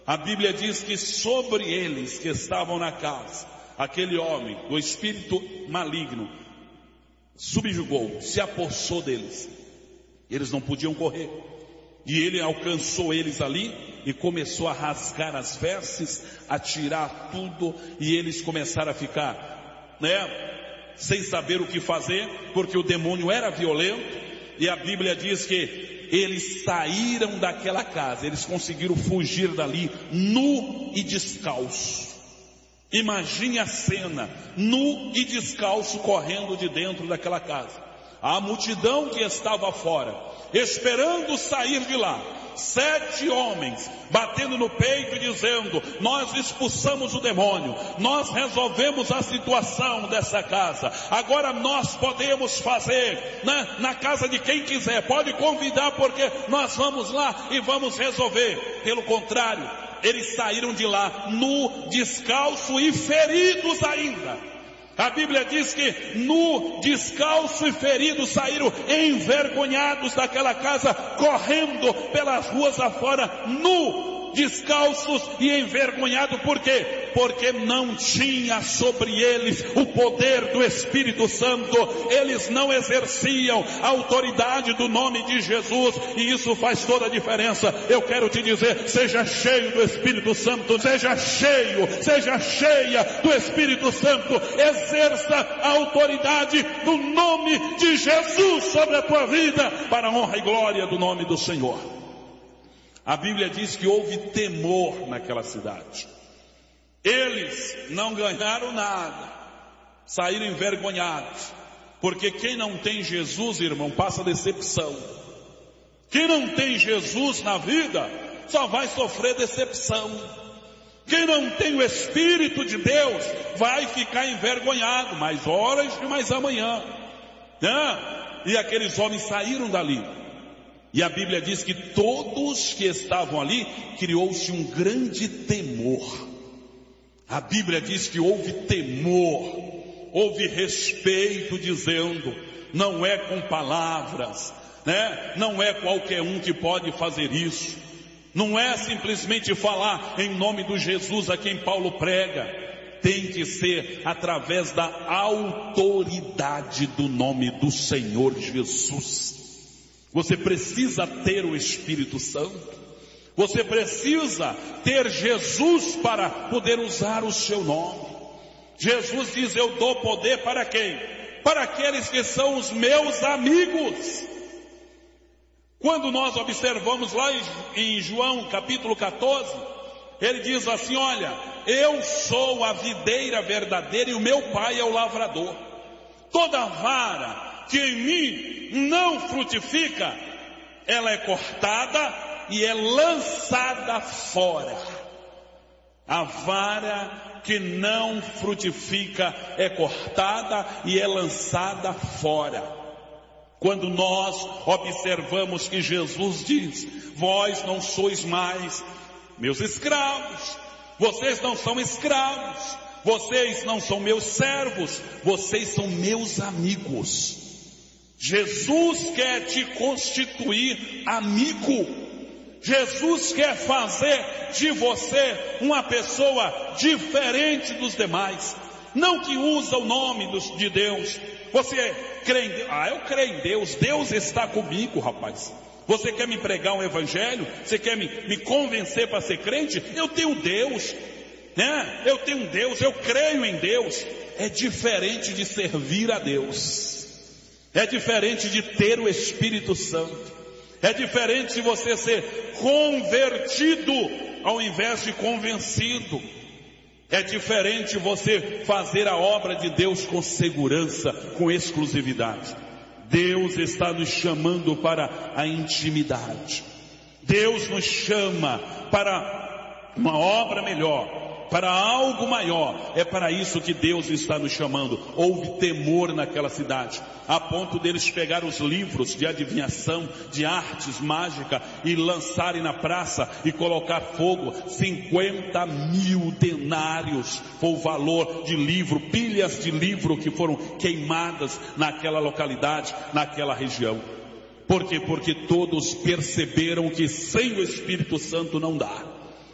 A Bíblia diz que sobre eles que estavam na casa, aquele homem, o espírito maligno, subjugou, se apossou deles. Eles não podiam correr. E ele alcançou eles ali e começou a rasgar as vestes, a tirar tudo, e eles começaram a ficar, sem saber o que fazer, porque o demônio era violento. E a Bíblia diz que eles saíram daquela casa, eles conseguiram fugir dali nu e descalço. Imagine a cena, nu e descalço, correndo de dentro daquela casa. A multidão que estava fora, esperando sair de lá, 7 homens batendo no peito e dizendo: nós expulsamos o demônio, nós resolvemos a situação dessa casa, agora nós podemos fazer na casa de quem quiser, pode convidar, porque nós vamos lá e vamos resolver. Pelo contrário, eles saíram de lá nu, descalço e feridos ainda. A Bíblia diz que nu, descalço e ferido saíram envergonhados daquela casa, correndo pelas ruas afora, nu, descalços e envergonhados. Por quê? Porque não tinha sobre eles o poder do Espírito Santo. Eles não exerciam a autoridade do nome de Jesus, e isso faz toda a diferença. Eu quero te dizer: seja cheio do Espírito Santo, seja cheia do Espírito Santo, exerça a autoridade do nome de Jesus sobre a tua vida, para a honra e glória do nome do Senhor. A Bíblia diz que houve temor naquela cidade. Eles não ganharam nada, saíram envergonhados, porque quem não tem Jesus, irmão, passa decepção. Quem não tem Jesus na vida só vai sofrer decepção. Quem não tem o Espírito de Deus vai ficar envergonhado, mais horas e mais amanhã, E aqueles homens saíram dali. E a Bíblia diz que todos que estavam ali, criou-se um grande temor. A Bíblia diz que houve temor, houve respeito, dizendo: não é com palavras, não é qualquer um que pode fazer isso. Não é simplesmente falar em nome do Jesus a quem Paulo prega. Tem que ser através da autoridade do nome do Senhor Jesus. Você precisa ter o Espírito Santo. Você precisa ter Jesus para poder usar o seu nome. Jesus diz: eu dou poder para quem? Para aqueles que são os meus amigos. Quando nós observamos lá em João capítulo 14, ele diz assim: olha, eu sou a videira verdadeira e o meu pai é o lavrador. Toda vara que em mim não frutifica, ela é cortada e é lançada fora. A vara que não frutifica é cortada e é lançada fora. Quando nós observamos que Jesus diz: vós não sois mais meus escravos, vocês não são escravos, vocês não são meus servos, vocês são meus amigos. Jesus quer te constituir amigo. Jesus quer fazer de você uma pessoa diferente dos demais. Não que usa o nome de Deus. Você crê em Deus? Eu creio em Deus. Deus está comigo, rapaz. Você quer me pregar um evangelho? Você quer me convencer para ser crente? Eu tenho Deus, Eu tenho Deus, eu creio em Deus. É diferente de servir a Deus. É diferente de ter o Espírito Santo. É diferente de você ser convertido ao invés de convencido. É diferente você fazer a obra de Deus com segurança, com exclusividade. Deus está nos chamando para a intimidade. Deus nos chama para uma obra melhor, para algo maior. É para isso que Deus está nos chamando. Houve temor naquela cidade, a ponto deles pegar os livros de adivinhação, de artes mágicas, e lançarem na praça e colocar fogo. 50.000 denários foi o valor de livro, pilhas de livro que foram queimadas naquela localidade, naquela região. Por quê? Porque todos perceberam que sem o Espírito Santo não dá.